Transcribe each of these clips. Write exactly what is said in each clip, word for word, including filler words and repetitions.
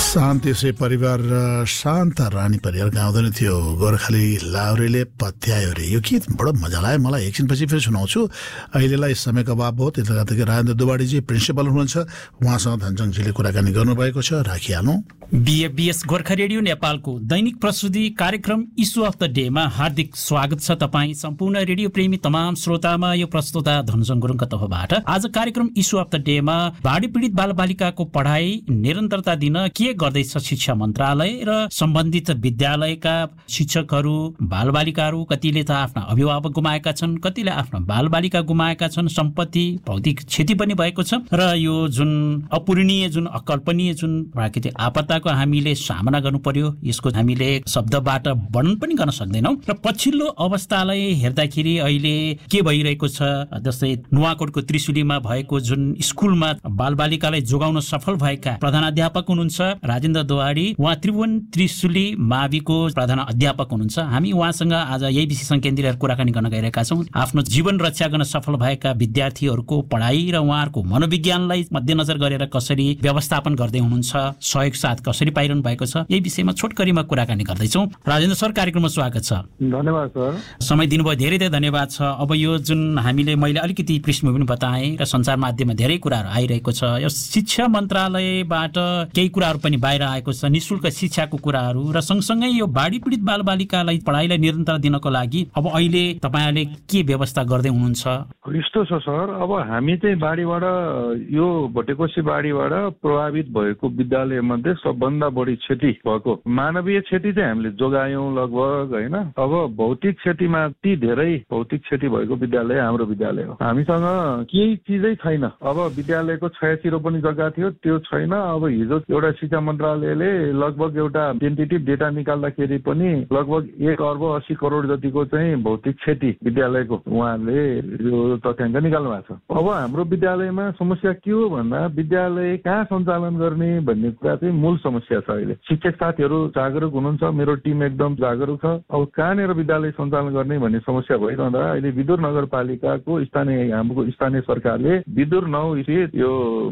शान्ति से परिवार र शान्त रानी परिवार गाउँदैन थियो गोर्खाली लाउरेले पत्यायो रे। यो गीत बडो मजा लाग्यो मलाई। एकछिनपछि फेरि सुनाउँछु। अहिलेलाई समयको अभाव भयो, त्यसले गर्दाखेरि राजेन्द्र दुवाडीजी प्रिन्सिपल हुनुहुन्छ, उहाँसँग धनजङजीले कुराकानी गर्नुभएको छ, राखिहालौँ। बीएफबीएस गोर्खा रेडियो नेपालको दैनिक प्रस्तुति कार्यक्रम इस्यु अफ द डेमा हार्दिक स्वागत छ तपाईँ सम्पूर्ण रेडियो प्रेमी तमाम श्रोतामा। यो प्रस्तुता धनजङ गुरुङका तर्फबाट आज कार्यक्रम इस्यु अफ द डेमा बाढी पीडित बालबालिकाको पढाइ निरन्तरता दिन के गर्दैछ शिक्षा मन्त्रालय र सम्बन्धित विद्यालयका शिक्षकहरू, बालबालिकाहरू। कतिले त आफ्ना अभिभावक गुमाएका छन्, कतिले आफ्ना बालबालिका गुमाएका छन्, सम्पत्ति भौतिक क्षति पनि भएको छ र यो जुन अपूरणीय, जुन अकल्पनीय, जुन प्राकृतिक आपदाको हामीले सामना गर्नु पर्यो, यसको हामीले शब्दबाट वर्णन पनि गर्न सक्दैनौँ। र पछिल्लो अवस्थालाई हेर्दाखेरि अहिले के भइरहेको छ, जस्तै नुवाकोटको त्रिशुलीमा भएको जुन स्कुलमा बालबालिकालाई जोगाउन सफल भएका प्रधानाध्यापक हुनुहुन्छ राजेन्द्र दुवाडी, उहाँ त्रिभुवन त्रिशुली माविको प्रधान अध्यापक हुनुहुन्छ। हामी उहाँसँग आज यही विषयसँग केन्द्रित कुराकानी गर्न गइरहेका छौँ। आफ्नो जीवन रक्षा गर्न सफल भएका विद्यार्थीहरूको पढाइ र उहाँहरूको मनोविज्ञानलाई मध्यनजर गरेर कसरी व्यवस्थापन गर्दै हुनुहुन्छ, सहयोग साथ कसरी पाइरहनु भएको छ, यही विषयमा छोटकरीमा कुराकानी गर्दैछौँ। राजेन्द्र सर, कार्यक्रममा स्वागत छ। धन्यवाद सर, समय दिनुभयो, धेरै धेरै धन्यवाद छ। अब यो जुन हामीले मैले अलिकति पृष्ठभूमि बताएँ र सञ्चार माध्यममा धेरै कुराहरू आइरहेको छ, यो शिक्षा मन्त्रालयबाट केही कुराहरू पनि बाहिर आएको छ, निःशुल्क शिक्षाको कुराहरू र सँगसँगै यो बाढी पीडित बालबालिकालाई पढाइलाई निरन्तर दिनको लागि अब अहिले तपाईँहरूले के व्यवस्था गर्दै हुनुहुन्छ? यस्तो छ सर, अब हामी चाहिँ बाढीबाट, यो भटेकोसी बाढीबाट प्रभावित भएको विद्यालय मध्ये सबभन्दा बढी क्षति भएको मानवीय क्षति चाहिँ हामीले जोगायौँ लगभग, होइन। अब भौतिक क्षतिमा ती धेरै भौतिक क्षति भएको विद्यालय हाम्रो विद्यालय हो। हामीसँग केही चिजै छैन। अब विद्यालयको छयासी रोपनी जग्गा थियो, त्यो छैन। अब हिजो एउटा शिक्षा मन्त्रालयले लगभग एउटा टेन्टेटिभ डेटा निकाल्दाखेरि पनि लगभग एक अर्ब अस्सी करोड जतिको चाहिँ भौतिक क्षति विद्यालयको उहाँले यो तथ्याङ्क निकाल्नु भएको छ। अब हाम्रो विद्यालयमा समस्या के हो भन्दा विद्यालय कहाँ सञ्चालन गर्ने भन्ने कुरा चाहिँ मूल समस्या छ। अहिले शिक्षक साथीहरू जागरुक हुनुहुन्छ, मेरो टिम एकदम जागरुक छ। अब कहाँनिर विद्यालय सञ्चालन गर्ने भन्ने समस्या भइरहँदा अहिले विदुर नगरपालिकाको स्थानीय, हाम्रो स्थानीय सरकारले विदुर नौ स्थित यो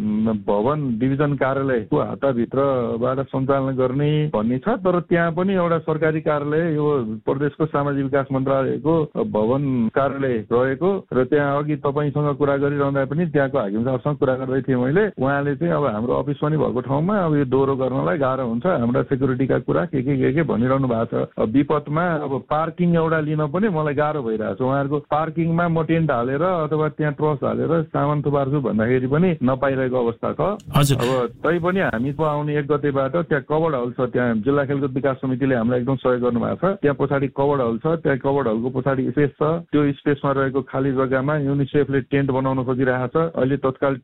भवन डिभिजन कार्यालयको हाताभित्रबाट सञ्चालन गर्ने भन्ने छ। तर त्यहाँ पनि एउटा सरकारी कार्यालय, यो प्रदेशको सामाजिक विकास मन्त्रालयको भवन कार्यालय रहेको र त्यहाँ अघि तपाईँसँग कुरा गरिरहँदा पनि त्यहाँको हाकिम साहबसँग कुरा गर्दै थिएँ मैले। उहाँले चाहिँ अब हाम्रो अफिस पनि भएको ठाउँमा अब यो दोहोरो गर्नलाई गाह्रो हुन्छ, हाम्रा सेक्युरिटीका कुरा के के के के भनिरहनु भएको छ। अब विपदमा अब पार्किङ एउटा लिन पनि मलाई गाह्रो भइरहेको छ। उहाँहरूको पार्किङमा म टेन्ट हालेर अथवा त्यहाँ ट्रस हालेर सामान थुपार्छु भन्दाखेरि पनि नपाइरहेको अवस्था छ। अब तै पनि हामी आउने एक गतेबाट त्यहाँ कवर्ड हल छ, त्यहाँ जिल्ला खेलकुद विकास समितिले हामीलाई एकदम सहयोग गर्नु भएको छ। त्यहाँ पछाडि कवर्ड हल छ, त्यहाँ कवर्ड हलको पछाडि स्पेस छ। त्यो स्पेसमा रहेको खाली जग्गामा युनिसेफले टेन्ट बनाउन खोजिरहेको छ। अहिले तत्काल